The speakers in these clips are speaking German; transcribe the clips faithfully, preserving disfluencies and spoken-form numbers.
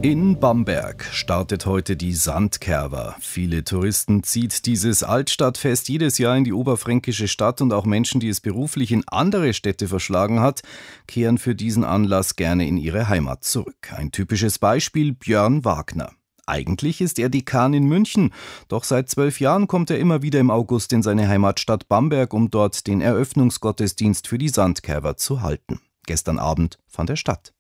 In Bamberg startet heute die Sandkerwa. Viele Touristen zieht dieses Altstadtfest jedes Jahr in die oberfränkische Stadt und auch Menschen, die es beruflich in andere Städte verschlagen hat, kehren für diesen Anlass gerne in ihre Heimat zurück. Ein typisches Beispiel: Björn Wagner. Eigentlich ist er Dekan in München, doch seit zwölf Jahren kommt er immer wieder im August in seine Heimatstadt Bamberg, um dort den Eröffnungsgottesdienst für die Sandkerwa zu halten. Gestern Abend fand er statt.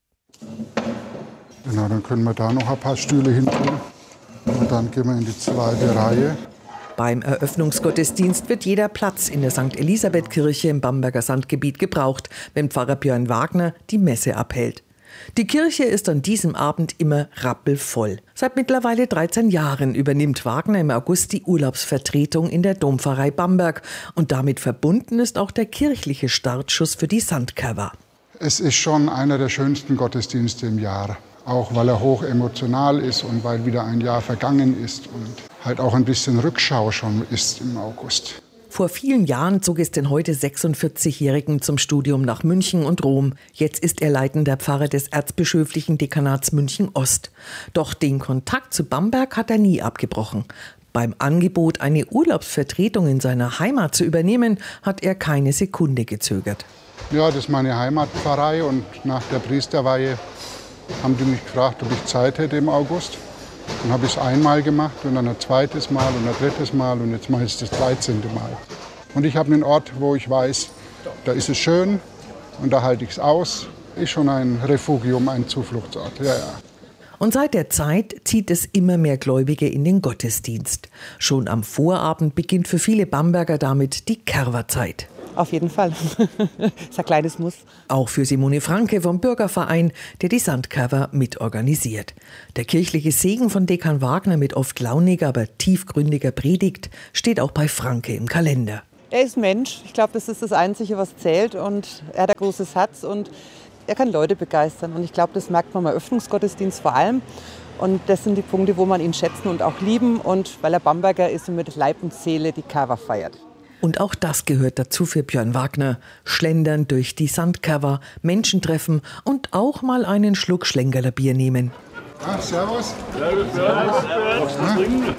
Genau, dann können wir da noch ein paar Stühle hin tun und dann gehen wir in die zweite Reihe. Beim Eröffnungsgottesdienst wird jeder Platz in der Sankt Elisabeth-Kirche im Bamberger Sandgebiet gebraucht, wenn Pfarrer Björn Wagner die Messe abhält. Die Kirche ist an diesem Abend immer rappelvoll. Seit mittlerweile dreizehn Jahren übernimmt Wagner im August die Urlaubsvertretung in der Dompfarrei Bamberg. Und damit verbunden ist auch der kirchliche Startschuss für die Sandkerwa. Es ist schon einer der schönsten Gottesdienste im Jahr. Auch weil er hoch emotional ist und weil wieder ein Jahr vergangen ist und halt auch ein bisschen Rückschau schon ist im August. Vor vielen Jahren zog es den heute sechsundvierzigjährigen zum Studium nach München und Rom. Jetzt ist er leitender Pfarrer des erzbischöflichen Dekanats München-Ost. Doch den Kontakt zu Bamberg hat er nie abgebrochen. Beim Angebot, eine Urlaubsvertretung in seiner Heimat zu übernehmen, hat er keine Sekunde gezögert. Ja, das ist meine Heimatpfarrei und nach der Priesterweihe haben die mich gefragt, ob ich Zeit hätte im August. Dann habe ich es einmal gemacht und dann ein zweites Mal und ein drittes Mal und jetzt mache ich es das dreizehnte Mal. Und ich habe einen Ort, wo ich weiß, da ist es schön und da halte ich es aus. Ist schon ein Refugium, ein Zufluchtsort. Ja, ja. Und seit der Zeit zieht es immer mehr Gläubige in den Gottesdienst. Schon am Vorabend beginnt für viele Bamberger damit die Kerwa-Zeit. Auf jeden Fall. Ist ein kleines Muss. Auch für Simone Franke vom Bürgerverein, der die Sandkerwa mitorganisiert. Der kirchliche Segen von Dekan Wagner mit oft launiger, aber tiefgründiger Predigt steht auch bei Franke im Kalender. Er ist Mensch. Ich glaube, das ist das Einzige, was zählt. Und er hat ein großes Herz und er kann Leute begeistern. Und ich glaube, das merkt man im Eröffnungsgottesdienst vor allem. Und das sind die Punkte, wo man ihn schätzen und auch lieben. Und weil er Bamberger ist und mit Leib und Seele die Kerwa feiert. Und auch das gehört dazu für Björn Wagner. Schlendern durch die Sandkerwa, Menschen treffen und auch mal einen Schluck Schlenkerler Bier nehmen. Ah, servus. Servus, servus. Ah,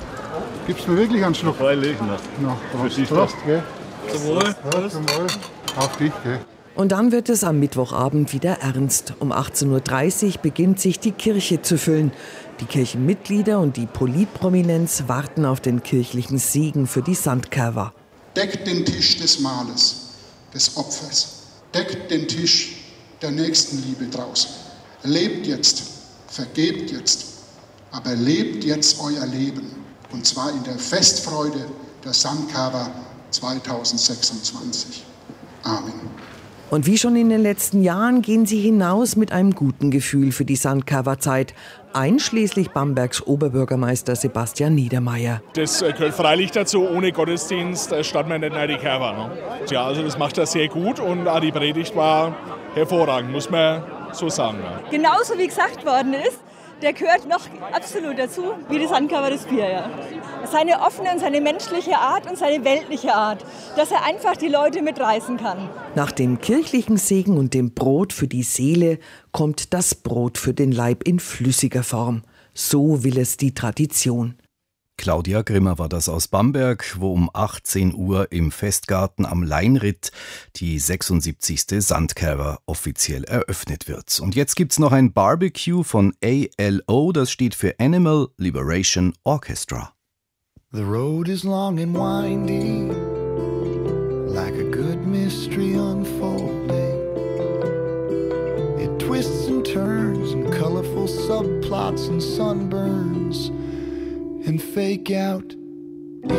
gibt's mir wirklich einen Schluck? Freilich noch. No, Prost, Prost, gell? Zum Wohl. Ja, zum Wohl. Auf dich, gell? Und dann wird es am Mittwochabend wieder ernst. Um achtzehn Uhr dreißig beginnt sich die Kirche zu füllen. Die Kirchenmitglieder und die Politprominenz warten auf den kirchlichen Segen für die Sandkerwa. Deckt den Tisch des Mahles, des Opfers. Deckt den Tisch der Nächstenliebe draußen. Lebt jetzt, vergebt jetzt, aber lebt jetzt euer Leben. Und zwar in der Festfreude der Sandkerwa zweitausendsechsundzwanzig. Amen. Und wie schon in den letzten Jahren gehen sie hinaus mit einem guten Gefühl für die Sandkerwa-Zeit, einschließlich Bambergs Oberbürgermeister Sebastian Niedermeyer. Das gehört freilich dazu, ohne Gottesdienst starten wir nicht in die Kerwa. Ne? Tja, also das macht er sehr gut und auch die Predigt war hervorragend, muss man so sagen. Ja. Genauso wie gesagt worden ist, der gehört noch absolut dazu, wie die Sandkerwa das Bier. Ja. Seine offene und seine menschliche Art und seine weltliche Art, dass er einfach die Leute mitreißen kann. Nach dem kirchlichen Segen und dem Brot für die Seele kommt das Brot für den Leib in flüssiger Form. So will es die Tradition. Claudia Grimmer war das aus Bamberg, wo um achtzehn Uhr im Festgarten am Leinritt die sechsundsiebzigste Sandkerwa offiziell eröffnet wird. Und jetzt gibt's noch ein Barbecue von A L O, das steht für Animal Liberation Orchestra. The road is long and winding, like a good mystery unfolding. It twists and turns and colorful subplots and sunburns and fake out